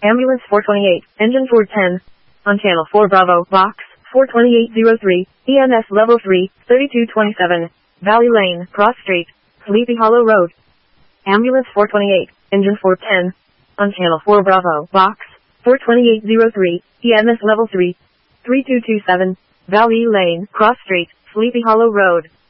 Ambulance 428, engine 410. On channel 4 Bravo, box 42803, EMS level 3, 3227. Valley Lane, Cross Street, Sleepy Hollow Road. Ambulance 428, engine 410. On channel 4 Bravo, box 42803, EMS level 3, 3227. Valley Lane, Cross Street, Sleepy Hollow Road.